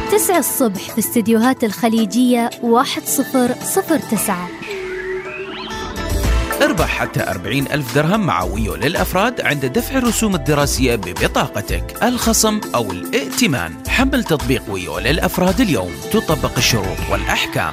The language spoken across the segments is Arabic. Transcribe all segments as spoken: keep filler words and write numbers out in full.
تسعة الصبح في استديوهات الخليجية واحد صفر صفر تسعة. اربح حتى أربعين ألف درهم مع ويو للأفراد عند دفع الرسوم الدراسية ببطاقتك، الخصم أو الائتمان. حمل تطبيق ويو للأفراد اليوم، تطبق الشروط والأحكام.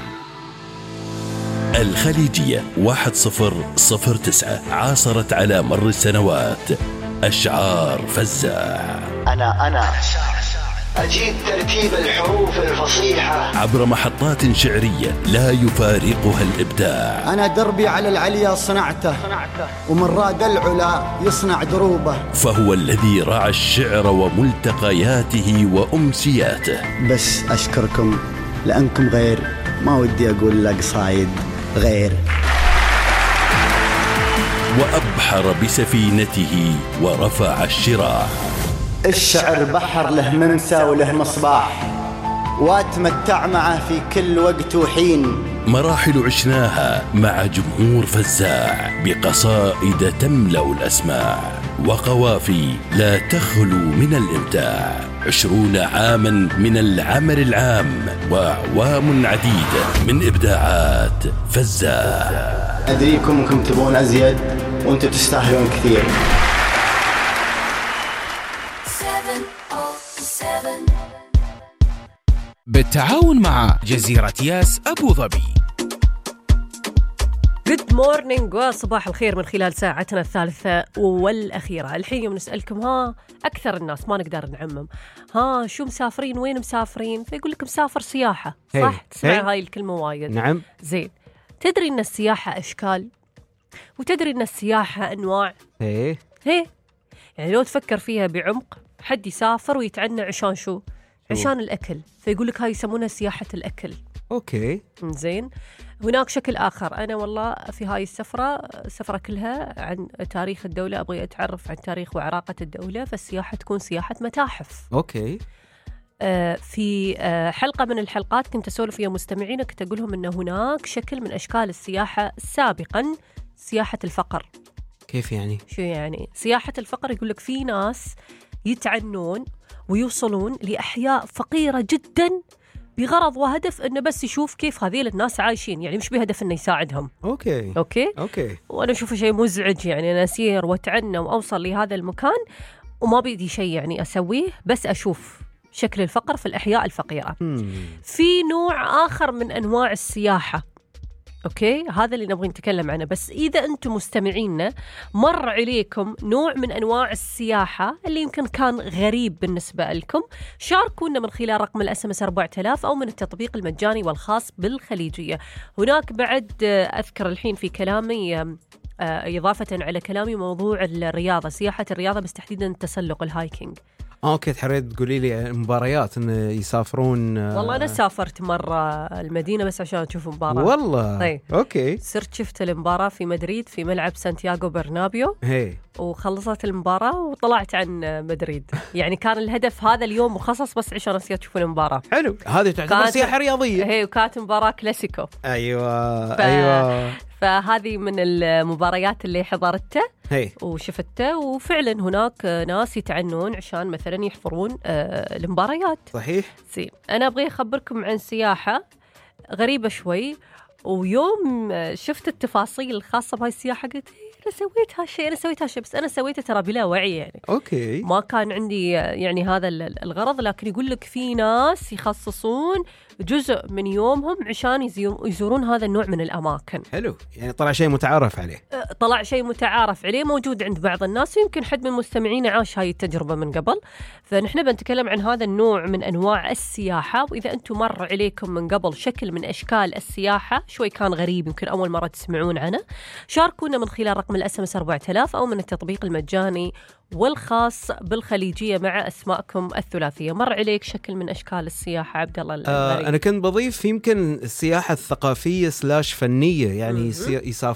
الخليجية واحد صفر صفر تسعة عاصرت على مر السنوات أشعار فزاع. أنا أنا أجيد ترتيب الحروف الفصيحة عبر محطات شعرية لا يفارقها الإبداع. أنا دربي على العليا صنعته ومن راد العلا يصنع دروبه. فهو الذي رعى الشعر وملتقياته وأمسياته. بس أشكركم لأنكم غير، ما ودي أقول لك صايد غير. وأبحر بسفينته ورفع الشراع. الشعر بحر له ممسى وله مصباح، واتمتع معه في كل وقت وحين. مراحل عشناها مع جمهور فزاع بقصائد تملأ الأسماع، وقوافي لا تخلو من الإمتاع. عشرون عاما من العمل العام وأعوام عديدة من إبداعات فزاع. أدريكم أنكم تبون أزيد وأنتم تستاهلون كثير. بالتعاون مع جزيرة ياس أبو ظبي. Good morning وصباح الخير من خلال ساعتنا الثالثة والأخيرة. الحين يوم نسألكم ها أكثر الناس ما نقدر نعمم، ها شو مسافرين وين مسافرين؟ فيقول لك مسافر سياحة، صح؟ تسمع هاي الكلمة وايد. نعم. زين، تدري إن السياحة أشكال، وتدري إن السياحة أنواع. ايه هي يعني لو تفكر فيها بعمق، حد يسافر ويتعنى عشان شو؟ عشان الأكل، فيقول لك هاي يسمونها سياحة الأكل. اوكي زين. هناك شكل آخر، أنا والله في هاي السفرة السفرة كلها عن تاريخ الدولة، أبغي أتعرف عن تاريخ وعراقة الدولة، فالسياحة تكون سياحة متاحف. اوكي. آه في آه حلقة من الحلقات كنت أسولف فيها مستمعين، كنت أقول لهم أن هناك شكل من أشكال السياحة سابقا، سياحة الفقر. كيف يعني؟ شو يعني سياحة الفقر؟ يقول لك في ناس يتعنون ويوصلون لأحياء فقيرة جدا بغرض وهدف أنه بس يشوف كيف هذيل الناس عايشين، يعني مش بهدف أنه يساعدهم. أوكي أوكي أوكي. وأنا أشوفه شيء مزعج، يعني أنا أسير وأتعنى وأوصل لهذا المكان وما بيدي شيء يعني أسويه، بس أشوف شكل الفقر في الأحياء الفقيرة. مم. في نوع آخر من أنواع السياحة، أوكي، هذا اللي نبغي نتكلم عنه. بس إذا أنتم مستمعينا مر عليكم نوع من أنواع السياحة اللي يمكن كان غريب بالنسبة لكم، شاركونا من خلال رقم الاس ام اس أربعة آلاف أو من التطبيق المجاني والخاص بالخليجية. هناك بعد أذكر الحين في كلامي إضافة على كلامي موضوع الرياضة، سياحة الرياضة، بس تحديدا التسلق، الهايكينج. اوكي، تحريت تقولي لي مباريات ان يسافرون. والله انا سافرت مره المدينه بس عشان اشوف مباراه. والله طيب. اوكي. صرت شفت المباراه في مدريد في ملعب سانتياغو برنابيو. هي وخلصت المباراه وطلعت عن مدريد. يعني كان الهدف هذا اليوم مخصص بس عشان اسيا تشوفون المباراه. حلو، هذه تعتبر سياحه رياضيه. هي وكانت مباراه كلاسيكو. ايوه ف... ايوه فهذه من المباريات اللي حضرتها هي وشفتها، وفعلا هناك ناس يتعنون عشان مثلا يحضرون آه المباريات. صحيح. زين، أنا أبغي أخبركم عن سياحة غريبة شوي، ويوم شفت التفاصيل الخاصة بهاي السياحة قلت أنا سويت هالشيء أنا سويت هالشيء بس أنا سويته ترى بلا وعي، يعني أوكي، ما كان عندي يعني هذا الغرض. لكن يقول لك في ناس يخصصون جزء من يومهم عشان يزورون هذا النوع من الأماكن. حلو، يعني طلع شيء متعارف عليه. طلع شيء متعارف عليه موجود عند بعض الناس، ويمكن حد من مستمعينا عاش هاي التجربة من قبل. فنحن بنتكلم عن هذا النوع من أنواع السياحة، وإذا أنتم مر عليكم من قبل شكل من أشكال السياحة شوي كان غريب يمكن أول مرة تسمعون عنه، شاركونا من خلال رقم الاس ام اس أربعة آلاف أو من التطبيق المجاني والخاص بالخليجية مع أسماءكم الثلاثية. مر عليك شكل من أشكال السياحة عبد الله الغريب؟ آه أنا كنت بضيف يمكن السياحة الثقافية سلاش فنية، يعني يسافر